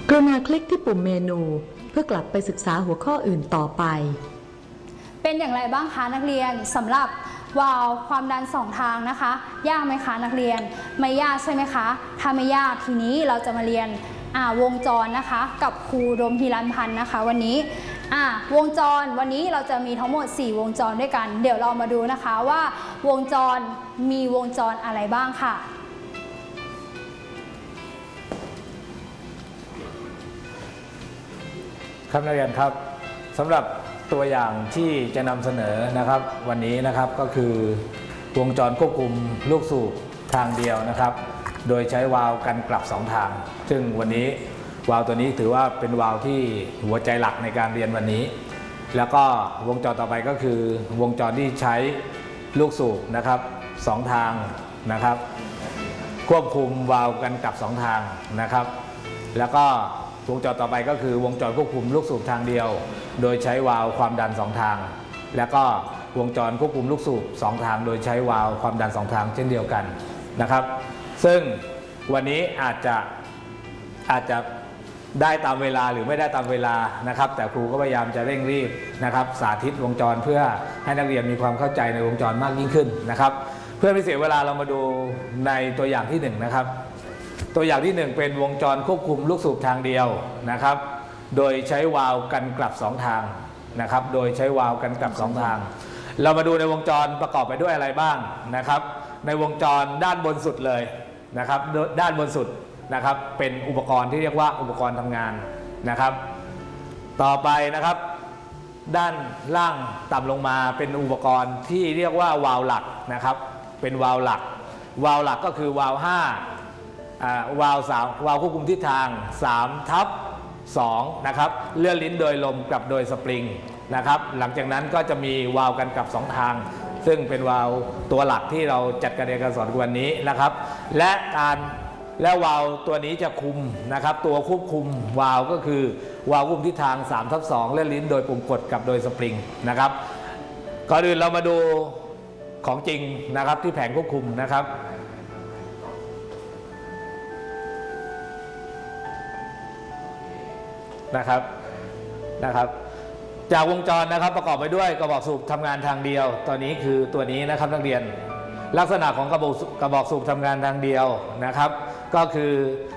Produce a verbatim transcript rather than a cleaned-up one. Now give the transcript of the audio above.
กรุณาคลิกที่ปุ่มเมนูเพื่อกลับไปศึกษาหัวข้ออื่นต่อไปเป็นอย่างไรบ้างคะนักเรียนสำหรับวาล์วความดันสองทางนะคะยากไหมคะนักเรียนไม่ยากใช่ไหมคะถ้าไม่ยากทีนี้เราจะมาเรียนวงจรนะคะกับครูดมฮิรันพันธ์นะคะวันนี้วงจรวันนี้เราจะมีทั้งหมดสี่วงจรด้วยกันเดี๋ยวเรามาดูนะคะว่าวงจรมีวงจรอะไรบ้างค่ะครับนักเรียนครับสำหรับตัวอย่างที่จะนำเสนอนะครับวันนี้นะครับก็คือวงจรควบคุมลูกสูบทางเดียวนะครับโดยใช้วาล์วกันกลับสองทางซึ่งวันนี้วาล์วตัวนี้ถือว่าเป็นวาล์วที่หัวใจหลักในการเรียนวันนี้แล้วก็วงจรต่อไปก็คือวงจรที่ใช้ลูกสูบนะครับสองทางนะครับควบคุมวาล์วกันกลับสองทางนะครับแล้วก็วงจรต่อไปก็คือวงจรควบคุมลูกสูบทางเดียวโดยใช้วาล์วความดันสองทางแล้วก็วงจรควบคุมลูกสูบสองทางโดยใช้วาล์วความดันสองทางเช่นเดียวกันนะครับซึ่งวันนี้อาจจะอาจจะได้ตามเวลาหรือไม่ได้ตามเวลานะครับแต่ครูก็พยายามจะเร่งรีบนะครับสาธิตวงจรเพื่อให้นักเรียนมีความเข้าใจในวงจรมากยิ่งขึ้นนะครับเพื่อไม่เสียเวลาเรามาดูในตัวอย่างที่หนึ่งนะครับตัวอย่างที่หนึ่งเป็นวงจรควบคุมลูกสูบทางเดียวนะครับโดยใช้วาล์วกันกลับสองทางนะครับโดยใช้วาล์วกันกลับสองทางเรามาดูในวงจรประกอบไปด้วยอะไรบ้างนะครับในวงจรด้านบนสุดเลยนะครับด้านบนสุดนะครับเป็นอุปกรณ์ที่เรียกว่าอุปกรณ์ทำงานนะครับต่อไปนะครับด้านล่างต่ำลงมาเป็นอุปกรณ์ที่เรียกว่าวาล์วหลักนะครับเป็นวาล์วหลักวาล์วหลักก็คือวาล์วห้าวาล์วสามวาล์วควบคุมทิศทางสามทับสองนะครับเลื่อนลิ้นโดยลมกับโดยสปริงนะครับหลังจากนั้นก็จะมีวาล์วกันกลับสองทางซึ่งเป็นวาล์วตัวหลักที่เราจัดการเรียนการสอนวันนี้นะครับและการและวาล์วตัวนี้จะคุมนะครับตัวควบคุมวาล์วก็คือวาล์วควบคุมทิศทางสามทับสองเลื่อนลิ้นโดยปุ่มกดกับโดยสปริงนะครับก่อนอื่นเรามาดูของจริงนะครับที่แผงควบคุมนะครับนะครับนะครับจากวงจรนะครับประกอบไปด้วยกระบอกสูบทำงานทางเดียวตอนนี้คือตัวนี้นะครับนักเรียนลักษณะของกระบอกกระบอกสูบทำงานทางเดียวนะครับก็คือ